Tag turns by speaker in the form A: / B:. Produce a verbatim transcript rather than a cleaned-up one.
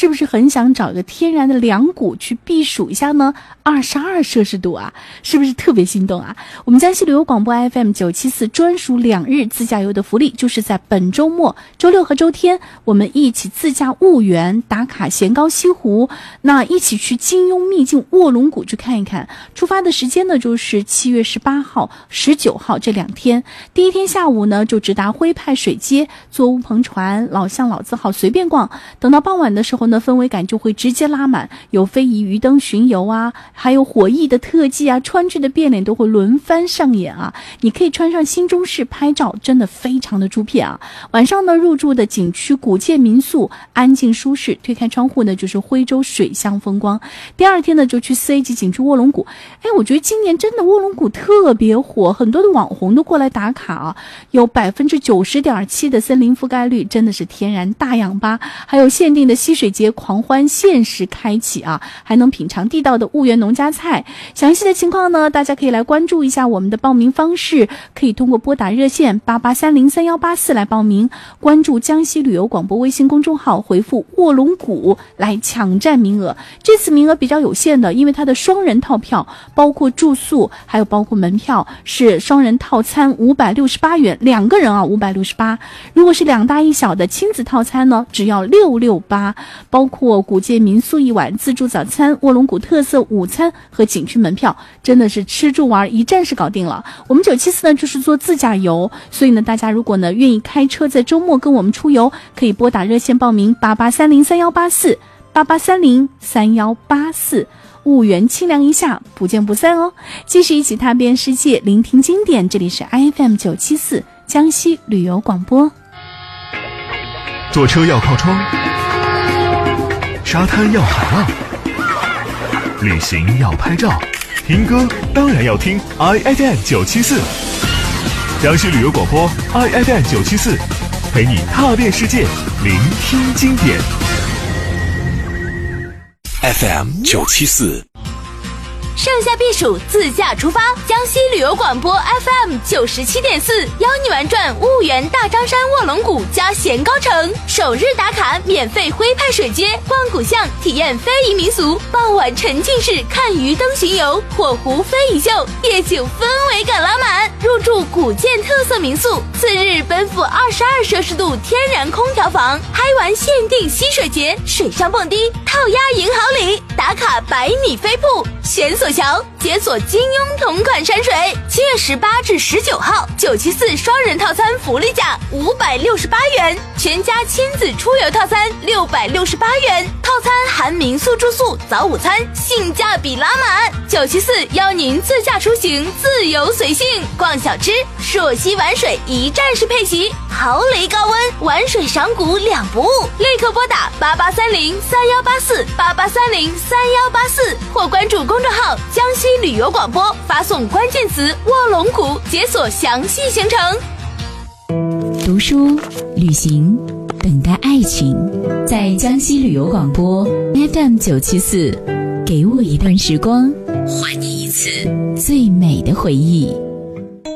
A: 是不是很想找一个天然的凉谷去避暑一下呢？二十二摄氏度啊，是不是特别心动啊？我们江西旅游广播 F M 九七四专属两日自驾游的福利，就是在本周末周六和周天，我们一起自驾婺源打卡咸高西湖，那一起去金庸秘境卧龙谷去看一看。出发的时间呢，就是七月十八号、十九号这两天。第一天下午呢，就直达徽派水街，坐乌篷船、老巷老字号随便逛。等到傍晚的时候呢，氛围感就会直接拉满，有非遗鱼灯巡游啊，还有火艺的特技啊，川剧的变脸都会轮番上演啊。你可以穿上新中式拍照，真的非常的出片啊。晚上呢，入住的景区古建民宿，安静舒适，推开窗户呢就是徽州水乡风光。第二天呢，就去四 A 级景区卧龙谷。哎，我觉得今年真的卧龙谷特别火，很多的网红都过来打卡啊，有百分之九十点七的森林覆盖率，真的是天然大氧吧。还有限定的溪水节狂欢限时开启啊，还能品尝地道的婺源农家菜。详细的情况呢，大家可以来关注一下我们的报名方式，可以通过拨打热线八八三零三幺八四来报名，关注江西旅游广播微信公众号，回复卧龙谷来抢占名额。这次名额比较有限的，因为它的双人套票包括住宿还有包括门票，是双人套餐五百六十八元，两个人啊五百六十八。如果是两大一小的亲子套餐呢，只要六百六十八，包括古建民宿一晚、自助早餐、卧龙谷特色午餐和景区门票，真的是吃住玩一站式搞定了。我们九七四呢就是做自驾游，所以呢大家如果呢愿意开车在周末跟我们出游，可以拨打热线报名八八三零三幺八四八八三零三幺八四。婺源清凉一下，不见不散哦！继续一起踏遍世界，聆听经典。这里是 I F M 九七四江西旅游广播。
B: 坐车要靠窗，沙滩要海浪，旅行要拍照，听歌当然要听 I F M 九七四。江西旅游广播 I F M 九七四，陪你踏遍世界，聆听经典。F M 九七四，
C: 盛夏避暑，自驾出发。江西旅游广播 F M 九十七点四，邀你玩转婺源大张山卧龙谷加咸高城，首日打卡免费徽派水街，逛古巷，体验非遗民俗，傍晚沉浸式看鱼灯巡游，火狐非遗秀，夜景氛围感拉满。入住古建特色民宿，次日奔赴二十二摄氏度天然空调房，嗨玩限定溪水节，水上蹦迪，套鸭银行里，打卡百米飞瀑，悬索桥，解锁金庸同款山水。七月十八至十九号，九七四双人套餐福利价五百六十八元，全家亲子出游套餐六百六十八元，套餐含民宿住宿、早午餐，性价比拉满。九七四邀您自驾出行，自由随性，逛小吃，朔溪玩水一站式配齐，豪雷高温，玩水赏谷两不误。立刻拨打八八三零三幺八四八八三零三幺八四，或关注公众号江西旅游广播，发送关键词卧龙谷，解锁详细行程。
D: 读书、旅行、等待爱情，在江西旅游广播 F M 九七四，给我一段时光，还你一次最美的回忆。